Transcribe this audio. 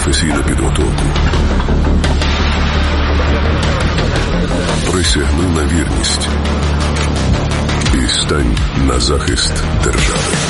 професійну підготовку. Присягни на вірність і стань на захист держави.